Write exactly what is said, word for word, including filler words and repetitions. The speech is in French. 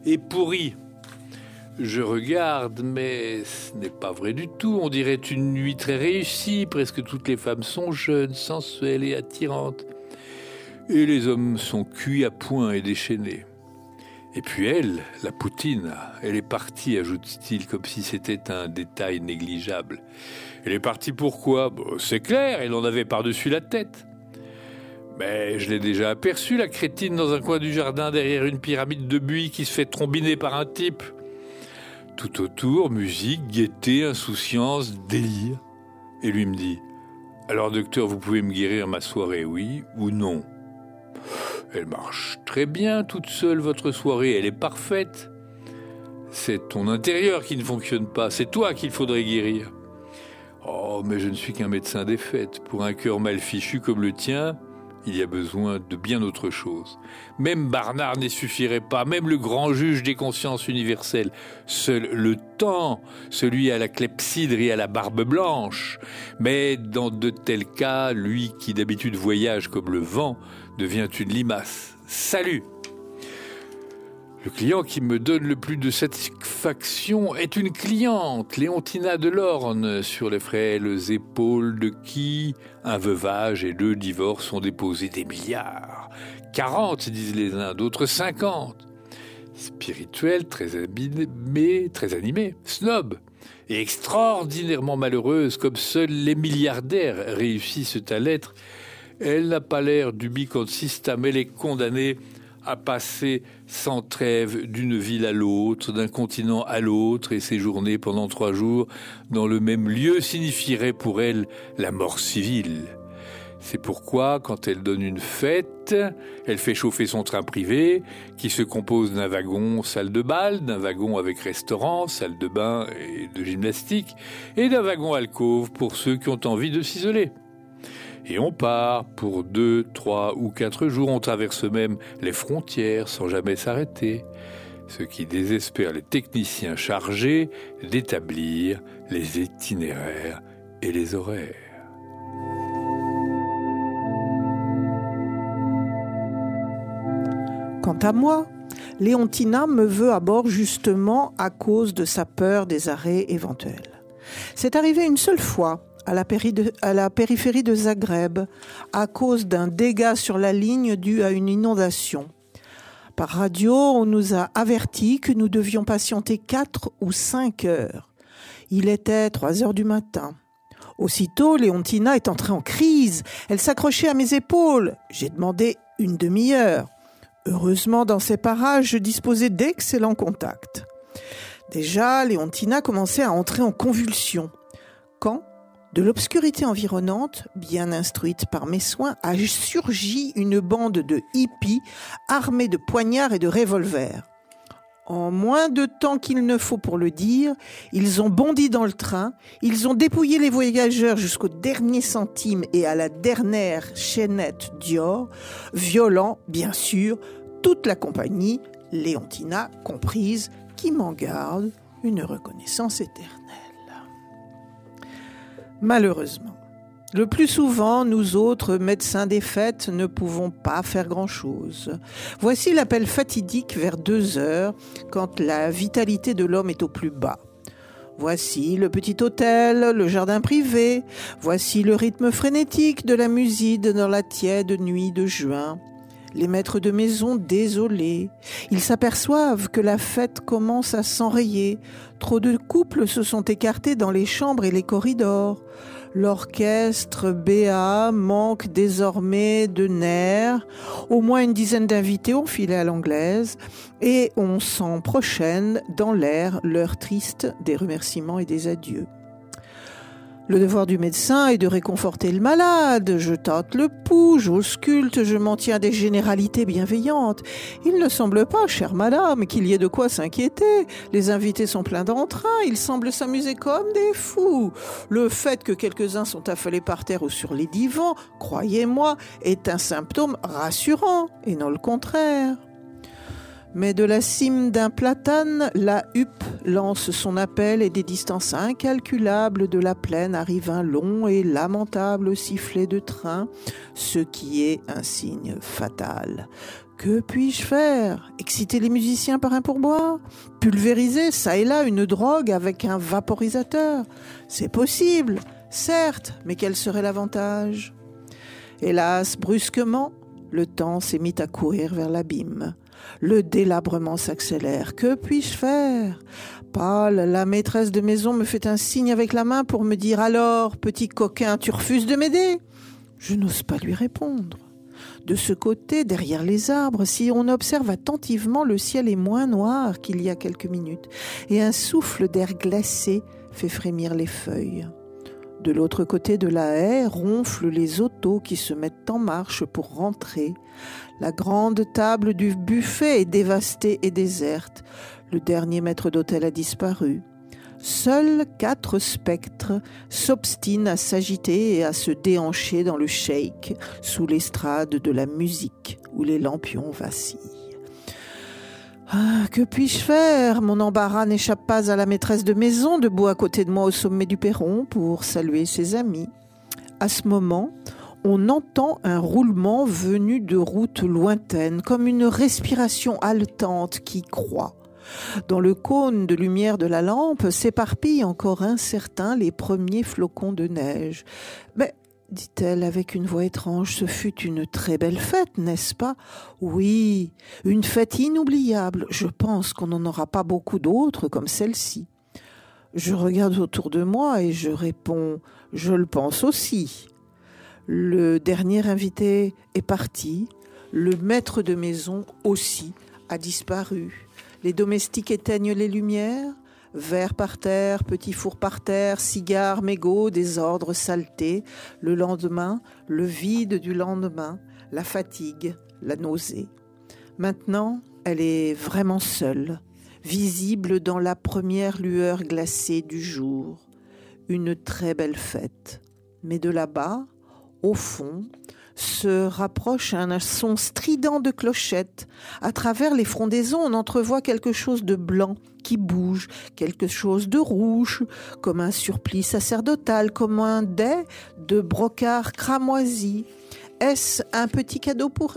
est pourri. Je regarde, mais ce n'est pas vrai du tout. On dirait une nuit très réussie. Presque toutes les femmes sont jeunes, sensuelles et attirantes. Et les hommes sont cuits à point et déchaînés. Et puis elle, la poutine, elle est partie, ajoute-t-il, comme si c'était un détail négligeable. Elle est partie pourquoi ? Bon, c'est clair, elle en avait par-dessus la tête. Mais je l'ai déjà aperçue, la crétine, dans un coin du jardin, derrière une pyramide de buis qui se fait trombiner par un type. Tout autour, musique, gaieté, insouciance, délire. Et lui me dit « Alors docteur, vous pouvez me guérir ma soirée, oui ou non ?» Elle marche très bien toute seule, votre soirée, elle est parfaite. C'est ton intérieur qui ne fonctionne pas, c'est toi qu'il faudrait guérir. Oh, mais je ne suis qu'un médecin des fêtes. Pour un cœur mal fichu comme le tien, il y a besoin de bien autre chose. Même Barnard n'y suffirait pas, même le grand juge des consciences universelles. Seul le temps, celui à la clepsydre et à la barbe blanche. Mais dans de tels cas, lui qui d'habitude voyage comme le vent, devient une limace. Salut! Le client qui me donne le plus de satisfaction est une cliente, Léontina de Lorne, sur les frêles épaules de qui un veuvage et deux divorces ont déposé des milliards. Quarante, disent les uns, d'autres cinquante. Spirituelle, très animée, très animée, snob, et extraordinairement malheureuse, comme seuls les milliardaires réussissent à l'être. Elle n'a pas l'air d'ubiconsista, mais elle est condamnée à passer sans trêve d'une ville à l'autre, d'un continent à l'autre, et séjourner pendant trois jours dans le même lieu signifierait pour elle la mort civile. C'est pourquoi, quand elle donne une fête, elle fait chauffer son train privé, qui se compose d'un wagon salle de bal, d'un wagon avec restaurant, salle de bain et de gymnastique, et d'un wagon alcôve pour ceux qui ont envie de s'isoler. Et on part pour deux, trois ou quatre jours. On traverse même les frontières sans jamais s'arrêter. Ce qui désespère les techniciens chargés d'établir les itinéraires et les horaires. Quant à moi, Léontina me veut à bord justement à cause de sa peur des arrêts éventuels. C'est arrivé une seule fois à la, péri de, à la périphérie de Zagreb à cause d'un dégât sur la ligne dû à une inondation. Par radio, on nous a avertis que nous devions patienter quatre ou cinq heures. Il était trois heures du matin. Aussitôt, Léontina est entrée en crise. Elle s'accrochait à mes épaules. J'ai demandé une demi-heure. Heureusement, dans ces parages, je disposais d'excellents contacts. Déjà, Léontina commençait à entrer en convulsion. Quand, de l'obscurité environnante, bien instruite par mes soins, a surgi une bande de hippies armés de poignards et de revolvers. En moins de temps qu'il ne faut pour le dire, ils ont bondi dans le train, ils ont dépouillé les voyageurs jusqu'au dernier centime et à la dernière chaînette Dior, violant, bien sûr, toute la compagnie, Léontina comprise, qui m'en garde une reconnaissance éternelle. Malheureusement, le plus souvent, nous autres médecins des fêtes ne pouvons pas faire grand-chose. Voici l'appel fatidique vers deux heures, quand la vitalité de l'homme est au plus bas. Voici le petit hôtel, le jardin privé. Voici le rythme frénétique de la musique dans la tiède nuit de juin. Les maîtres de maison désolés. Ils s'aperçoivent que la fête commence à s'enrayer. Trop de couples se sont écartés dans les chambres et les corridors. L'orchestre béat manque désormais de nerfs. Au moins une dizaine d'invités ont filé à l'anglaise et on sent prochaine dans l'air l'heure triste des remerciements et des adieux. Le devoir du médecin est de réconforter le malade. Je tâte le pouls, j'ausculte, je m'en tiens à des généralités bienveillantes. Il ne semble pas, chère madame, qu'il y ait de quoi s'inquiéter. Les invités sont pleins d'entrain, ils semblent s'amuser comme des fous. Le fait que quelques-uns sont affalés par terre ou sur les divans, croyez-moi, est un symptôme rassurant, et non le contraire. Mais de la cime d'un platane, la huppe lance son appel et des distances incalculables de la plaine arrive un long et lamentable sifflet de train, ce qui est un signe fatal. Que puis-je faire? Exciter les musiciens par un pourboire? Pulvériser ça et là une drogue avec un vaporisateur? C'est possible, certes, mais quel serait l'avantage? Hélas, brusquement, le temps s'est mis à courir vers l'abîme. Le délabrement s'accélère. Que puis-je faire? Pâle, la maîtresse de maison me fait un signe avec la main pour me dire « Alors, petit coquin, tu refuses de m'aider ?» Je n'ose pas lui répondre. De ce côté, derrière les arbres, si on observe attentivement, le ciel est moins noir qu'il y a quelques minutes et un souffle d'air glacé fait frémir les feuilles. De l'autre côté de la haie ronflent les autos qui se mettent en marche pour rentrer. La grande table du buffet est dévastée et déserte. Le dernier maître d'hôtel a disparu. Seuls quatre spectres s'obstinent à s'agiter et à se déhancher dans le shake sous l'estrade de la musique où les lampions vacillent. Ah, que puis-je faire? Mon embarras n'échappe pas à la maîtresse de maison, debout à côté de moi au sommet du perron pour saluer ses amis. À ce moment, on entend un roulement venu de routes lointaines, comme une respiration haletante qui croît. Dans le cône de lumière de la lampe s'éparpillent encore incertains les premiers flocons de neige. « Mais, dit-elle avec une voix étrange, ce fut une très belle fête, n'est-ce pas? Oui, une fête inoubliable. Je pense qu'on n'en aura pas beaucoup d'autres comme celle-ci. » Je regarde autour de moi et je réponds « Je le pense aussi. » Le dernier invité est parti. Le maître de maison aussi a disparu. Les domestiques éteignent les lumières. Verre par terre, petit four par terre, cigares, mégots, désordre, saleté. Le lendemain, le vide du lendemain, la fatigue, la nausée. Maintenant, elle est vraiment seule, visible dans la première lueur glacée du jour. Une très belle fête. Mais de là-bas, au fond, se rapproche un son strident de clochettes. À travers les frondaisons, on entrevoit quelque chose de blanc qui bouge, quelque chose de rouge, comme un surplis sacerdotal, comme un dais de brocart cramoisi. Est-ce un petit cadeau pour elle ?